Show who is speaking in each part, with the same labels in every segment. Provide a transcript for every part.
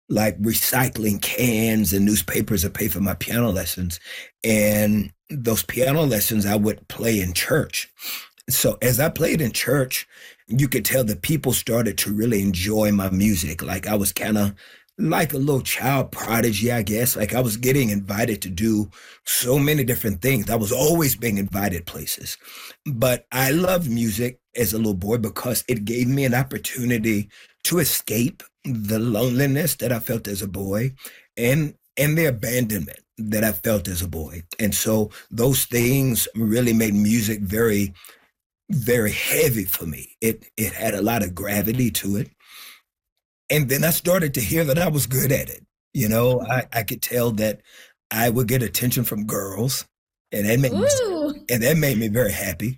Speaker 1: like recycling cans and newspapers to pay for my piano lessons. And those piano lessons I would play in church. So as I played in church, you could tell the people started to really enjoy my music. Like I was kind of like a little child prodigy, I guess. Like I was getting invited to do so many different things. I was always being invited places. But I loved music as a little boy because it gave me an opportunity to escape the loneliness that I felt as a boy and the abandonment that I felt as a boy. And so those things really made music very very heavy for me. It had a lot of gravity to it. And then I started to hear that I was good at it. I could tell that I would get attention from girls, and
Speaker 2: Ooh.
Speaker 1: that made me very happy.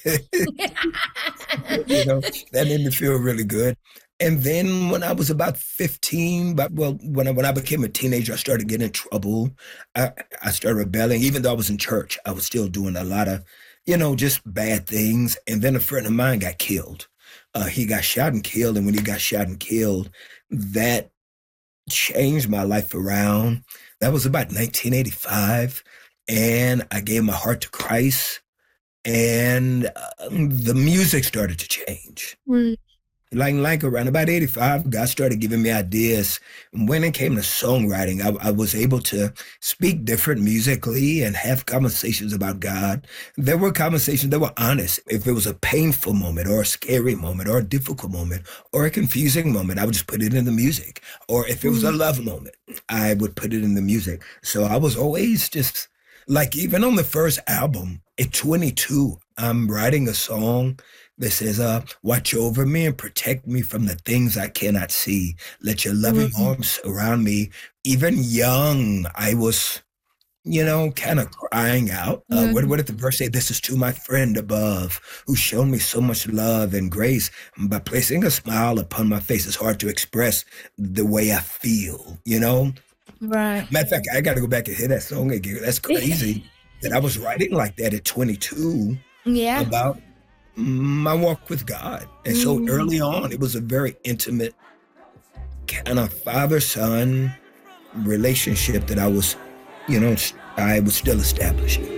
Speaker 1: That made me feel really good. And then when I was about 15, but well, when I became a teenager, I started getting in trouble. I started rebelling. Even though I was in church, I was still doing a lot of, just bad things. And then a friend of mine got killed. He got shot and killed. And when he got shot and killed, that changed my life around. That was about 1985. And I gave my heart to Christ. And the music started to change.
Speaker 2: Mm.
Speaker 1: Like around about 85, God started giving me ideas. When it came to songwriting, I was able to speak different musically and have conversations about God. There were conversations that were honest. If it was a painful moment or a scary moment or a difficult moment or a confusing moment, I would just put it in the music. Or if it was a
Speaker 2: Mm.
Speaker 1: love moment, I would put it in the music. So I was always just like, even on the first album at 22, I'm writing a song that says, watch over me and protect me from the things I cannot see. Let your loving
Speaker 2: Mm.
Speaker 1: arms surround me. Even young, I was, kind of crying out. What,
Speaker 2: Mm.
Speaker 1: what did the verse say? This is to my friend above, who showed me so much love and grace. By placing a smile upon my face, it's hard to express the way I feel.
Speaker 2: Right.
Speaker 1: Matter of fact, I got to go back and hear that song again. That's crazy that I was writing like that at 22
Speaker 2: Yeah.
Speaker 1: about my walk with God. And so
Speaker 2: Mm.
Speaker 1: early on, it was a very intimate kind of father-son relationship that I was still establishing.